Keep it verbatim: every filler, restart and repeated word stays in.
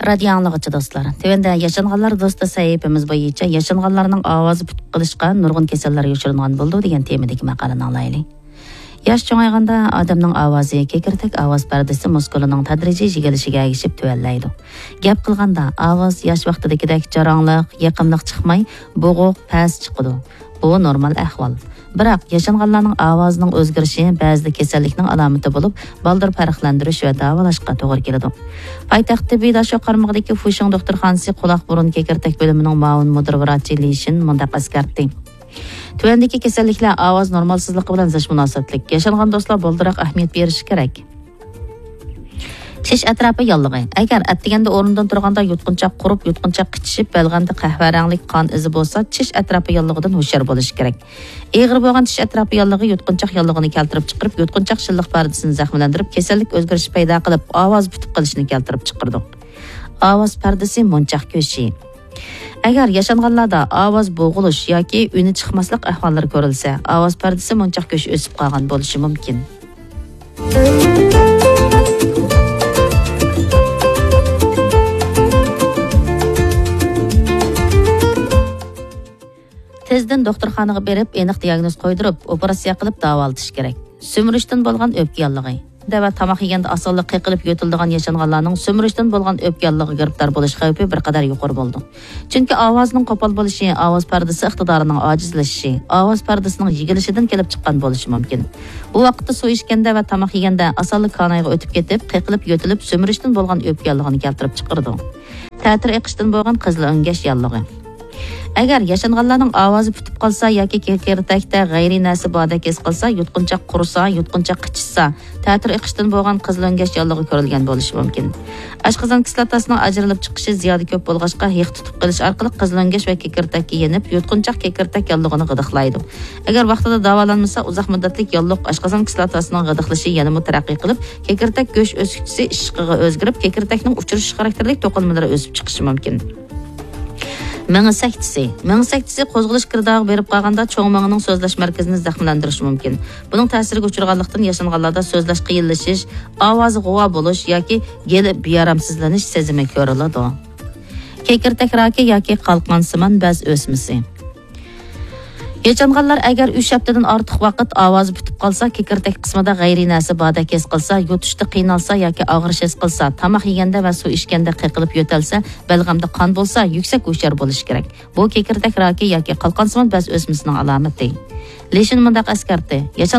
Radio anlıqçı dostlar. Tövende yaşanğanlar dostu sayfamız boyunca yaşanğanlarning ovozi putib qilishga nurg'un kasallar yo'chirilgan bo'ldi degan temadagi maqolani olaylik. Yosh cho'ng'ayganda odamning ovozi kekirtak ovoz pardasi muskulining tadrijiy yig'ilishiga ergishib tuvallaydi. Gap qilganda ovoz yosh vaqtidagidek jarangliq, yaqimliq chiqmay, bo'g'iq, past chiqadi. Bu normal ahvol. Biroq yaşanğanlarning ovozining o'zgarishi ba'zida kasallikning alomati bo'lib, baldir farqlantirish va davolashga to'g'ri keladi. Poytaxt tibbiy dasho qarmog'idagi Fushing doktorxonasi quloq burun kekirtak bo'limining ma'mur mudir vrachi Lishin mundaq askartdi. Tuvandagi kasalliklar ovoz normalsizligi bilan zash munosabatlik. Yaşanğan do'stlar boldiroq ahamiyat berish kerak. Tish atrofi yallig'i. Agar atdiganda o'rnidan turganda yutqunchoq qurib, yutqunchoq qichishib, balg'anda qahva rangli qon izi bo'lsa, tish atrofi yallig'idan hushyor bo'lish kerak. Eg'ir bo'lgan tish atrofi yallig'i yutqunchoq yallig'ini keltirib chiqarib, yutqunchoq shilliq pardasini zaxmlantirib, kasallik o'zgarishi paydo qilib, ovoz bitib qolishini keltirib chiqardi. Ovoz pardasi munchoq go'shi. Agar yaşanğanlarda ovoz bo'g'ilish yoki uni chiqmaslik ahvollari ko'rilsa, ovoz pardasi munchoq go'shi o'sib qolgan bo'lishi mumkin. Tezden doktorxonaga berib, aniq diagnoz qo'ydirib, operatsiya qilib davolatish kerak. Sömürishdan bo'lgan o'pka yallig'i. Dava tamoq yeganda osonlik qiqilib yo'tildigan yaşanğanlarning sömürishdan bo'lgan o'pka yallig'i giribdor bo'lish xavfi bir qadar yuqori bo'ldi. Chunki ovozning qo'pol bo'lishi, ovoz pardasi iqtidorining ojizlashishi, ovoz pardasining yigilishidan kelib chiqqan bo'lishi mumkin. Bu vaqtda suv ichganda va tamoq yeganda osonlik qonayga o'tib ketib, qiqilib yo'tilib, sömürishdan bo'lgan o'pka yallig'ini keltirib chiqardi. Ta'tir eqishdan bo'lgan qizil o'ngash yallig'i. Agar yaşanğanlarning ovozi bitib qolsa yoki kekirtakda g'ayriy narsa borda kes qilsa, yutqunchoq qursa, yutqunchoq qichishsa, ta'tir eqishdan bo'lgan qizil o'ngash yallig'i ko'rilgan bo'lishi mumkin. Ashqazon kislotasining ajralib chiqishi ziyoda ko'p bo'lg'achqa hiq tutib qilish orqali qizil o'ngash va kekirtakka yenib, yutqunchoq kekirtak yallig'ini g'idiqlaydi. Agar vaqtida davolanmasa, uzoq muddatlik yalliq ashqazon kislotasining g'idiqlishi yanada taraqqiy qilib, kekirtak go'sh o'sgichi ishqiga o'zgarib, kekirtakning uchirish xarakterli to'qilmalari o'sib chiqishi mumkin. Meni saktisi. Meni saktisi qo'zg'alish kirdog'i berib qolganda cho'ng menining so'zlash markazini zaxmlantirishi mumkin. Buning ta'siriga uchraganlikdan yaşanğanlarda so'zlash qiyinlashish, ovozi g'uvo bo'lish yoki geli beyaramsizlanish sezimi ko'riladi. Kekirtak raki yoki qalqonsimon baz o'smisi. Yaşanğanlar agar uch haftadan ortiq vaqt ovozi bitib qolsa, kekirtak qismida g'ayriy narsa borda kes qilsa, yutishda qiynalsa yoki og'rish his qilsa, tamoq yeganda va suv ichganda qiqilib yo'talsa, balg'amda qon bo'lsa, yuksak hushyor bo'lish kerak. Bu kekirtak raki yoki qalqonsimon baz o'smisining alomati. Lekin mundaq askarti.